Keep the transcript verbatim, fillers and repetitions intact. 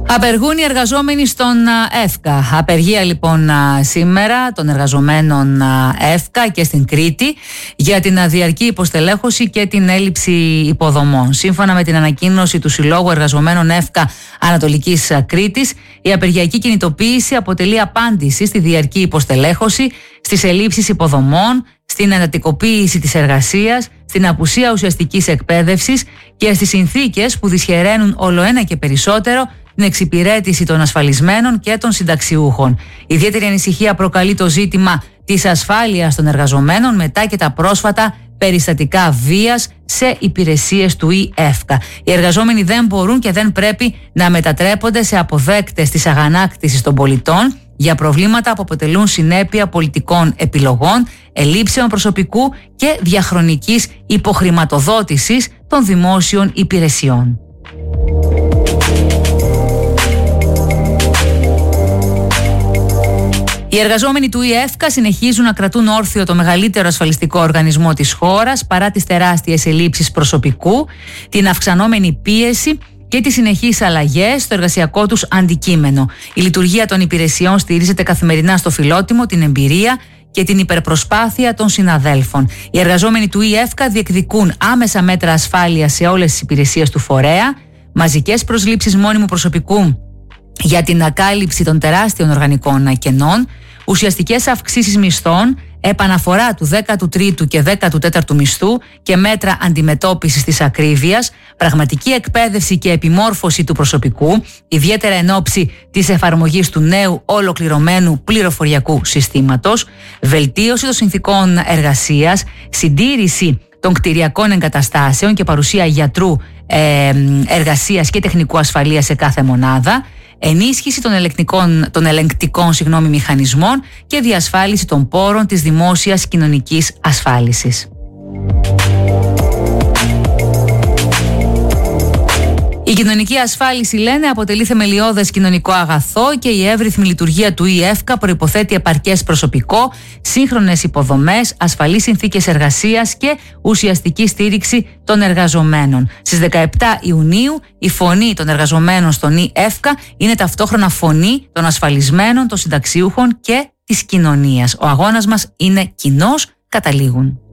Απεργούν οι εργαζόμενοι στον ΕΦΚΑ. Απεργία λοιπόν σήμερα των εργαζομένων ΕΦΚΑ και στην Κρήτη για την αδιαρκή υποστελέχωση και την έλλειψη υποδομών. Σύμφωνα με την ανακοίνωση του Συλλόγου Εργαζομένων ΕΦΚΑ Ανατολικής Κρήτης, η απεργιακή κινητοποίηση αποτελεί απάντηση στη διαρκή υποστελέχωση, στις ελλείψεις υποδομών, στην εντατικοποίηση της εργασίας, στην απουσία ουσιαστικής εκπαίδευσης και στις συνθήκες που δυσχεραίνουν ολοένα και περισσότερο την εξυπηρέτηση των ασφαλισμένων και των συνταξιούχων. Ιδιαίτερη ανησυχία προκαλεί το ζήτημα της ασφάλειας των εργαζομένων μετά και τα πρόσφατα περιστατικά βίας σε υπηρεσίες του ΕΦΚΑ. Οι εργαζόμενοι δεν μπορούν και δεν πρέπει να μετατρέπονται σε αποδέκτες της αγανάκτησης των πολιτών για προβλήματα που αποτελούν συνέπεια πολιτικών επιλογών, ελλείψεων προσωπικού και διαχρονικής υποχρηματοδότησης των δημόσιων υπηρεσιών. Οι εργαζόμενοι του ΕΦΚΑ συνεχίζουν να κρατούν όρθιο το μεγαλύτερο ασφαλιστικό οργανισμό της χώρας παρά τις τεράστιες ελλείψεις προσωπικού, την αυξανόμενη πίεση και τις συνεχείς αλλαγές στο εργασιακό τους αντικείμενο. Η λειτουργία των υπηρεσιών στηρίζεται καθημερινά στο φιλότιμο, την εμπειρία και την υπερπροσπάθεια των συναδέλφων. Οι εργαζόμενοι του ΕΦΚΑ διεκδικούν άμεσα μέτρα ασφάλειας σε όλες τις υπηρεσίες του φορέα, μαζικές προσλήψεις μόνιμου προσωπικού για την ακάλυψη των τεράστιων οργανικών κενών, ουσιαστικές αυξήσεις μισθών, επαναφορά του δέκατου τρίτου και δέκατου τέταρτου μισθού και μέτρα αντιμετώπισης της ακρίβειας, πραγματική εκπαίδευση και επιμόρφωση του προσωπικού, ιδιαίτερα εν ώψη της εφαρμογής του νέου ολοκληρωμένου πληροφοριακού συστήματος, βελτίωση των συνθηκών εργασίας, συντήρηση των κτηριακών εγκαταστάσεων και παρουσία γιατρού ε, εργασίας και τεχνικού ασφαλείας σε κάθε μονάδα, ενίσχυση των ελεγκτικών, των ελεγκτικών συγγνώμη, μηχανισμών και διασφάλιση των πόρων της δημόσιας κοινωνικής ασφάλισης. Η κοινωνική ασφάλιση, λένε, αποτελεί θεμελιώδες κοινωνικό αγαθό και η εύρυθμη λειτουργία του ΕΦΚΑ προϋποθέτει επαρκές προσωπικό, σύγχρονες υποδομές, ασφαλείς συνθήκες εργασίας και ουσιαστική στήριξη των εργαζομένων. Στις δεκαεπτά Ιουνίου η φωνή των εργαζομένων στον ΕΦΚΑ είναι ταυτόχρονα φωνή των ασφαλισμένων, των συνταξιούχων και της κοινωνίας. Ο αγώνας μας είναι κοινός, καταλήγουν.